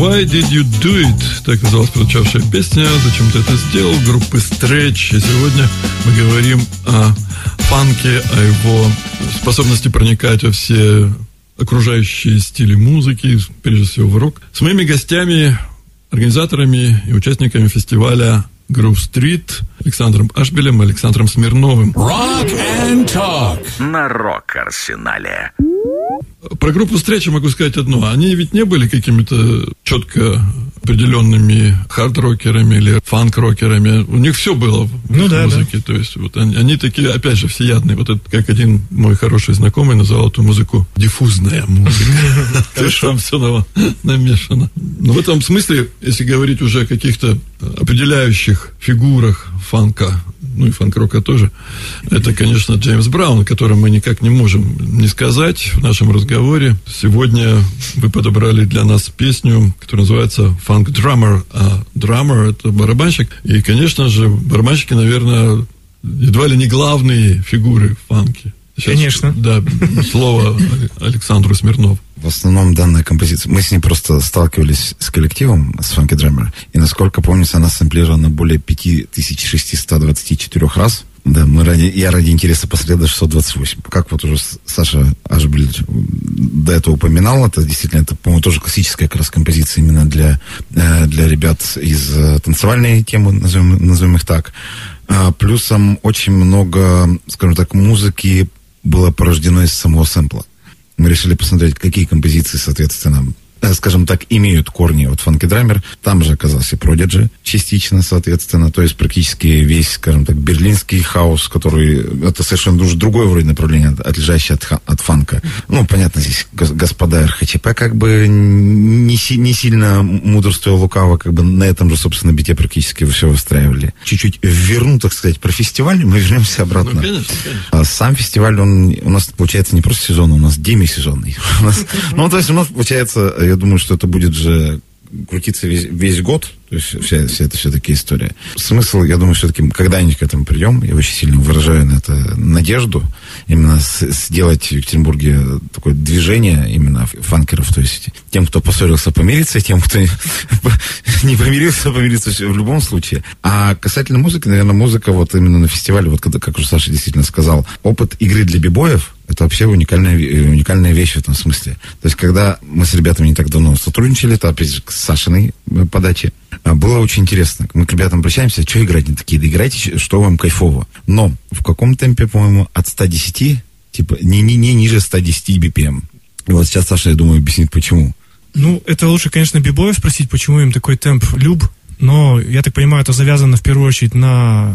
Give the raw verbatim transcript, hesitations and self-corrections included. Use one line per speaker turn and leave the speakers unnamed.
Why Did You Do It? Так называлась прозвучавшая песня. Зачем ты это сделал? Группы Stretch. И сегодня мы говорим о фанке, о его способности проникать во все окружающие стили музыки, прежде всего в рок. С моими гостями, организаторами и участниками фестиваля Groove Street Александром Ашбелем и Александром Смирновым.
Rock and Talk
на Рок-Арсенале.
Про группу Stretch могу сказать одно. Они ведь не были какими-то четко определенными хард-рокерами или фанк-рокерами. У них все было в ну, да, музыке. Да. То есть вот они, они такие, опять же, всеядные. Вот это, как один мой хороший знакомый назвал эту музыку диффузная музыка. То есть там все намешано. Но в этом смысле, если говорить уже о каких-то определяющих фигурах фанка, ну и фанк-рока тоже, это, конечно, Джеймс Браун, о котором мы никак не можем не сказать в нашем разговоре. Сегодня вы подобрали для нас песню, которая называется «Funk Drummer», а «Drummer» — это барабанщик. И, конечно же, барабанщики, наверное, едва ли не главные фигуры в фанке. Сейчас,
конечно.
Да, слово Александру Смирнову.
В основном данная композиция, мы с ней просто сталкивались с коллективом, с Funky Drummer, и, насколько помнится, она сэмплирована более пять тысяч шестьсот двадцать четыре раз. Да, мы ради, я ради интереса посмотрел до шестьсот двадцать восемь. Как вот уже Саша Ашбель до этого упоминал, это действительно, это, по-моему, тоже классическая как раз композиция именно для, для ребят из танцевальной темы, назовем, назовем их так. А плюсом очень много, скажем так, музыки было порождено из самого сэмпла. Мы решили посмотреть, какие композиции, соответственно, скажем так, имеют корни от Funky Drummer. Там же оказался Prodigy частично, соответственно. То есть практически весь, скажем так, берлинский хаос, который... Это совершенно уже другое вроде направление, отлежащее от, от фанка. Ну, понятно, здесь господа эр эйч пи как бы не, не сильно мудрствуя лукаво, как бы на этом же, собственно, бите практически все выстраивали. Чуть-чуть верну, так сказать, про фестиваль, мы вернемся обратно.
Ну, конечно, конечно.
Сам фестиваль, он у нас, получается, не просто сезонный, у нас демисезонный. Ну, то есть у нас, получается... Я думаю, что это будет же крутиться весь, весь год. То есть вся, вся эта все-таки история. Смысл, я думаю, все-таки когда-нибудь к этому придем. Я очень сильно выражаю на это надежду. Именно с, сделать в Екатеринбурге такое движение именно фанкеров. То есть тем, кто поссорился, помириться, тем, кто не помирился, помириться в любом случае. А касательно музыки, наверное, музыка вот именно на фестивале, вот когда, как уже Саша действительно сказал, опыт игры для бибоев — это вообще уникальная, уникальная вещь в этом смысле. То есть, когда мы с ребятами не так давно сотрудничали, то, опять же, с Сашиной подачи, было очень интересно. Мы к ребятам обращаемся, что играть не такие? Да играйте, что вам кайфово. Но в каком темпе, по-моему, от ста десяти, типа, не, не, не ниже ста десяти би пи эм. И вот сейчас Саша, я думаю, объяснит, почему.
Ну, это лучше, конечно, бибоев спросить, почему им такой темп люб. Но, я так понимаю, это завязано в первую очередь на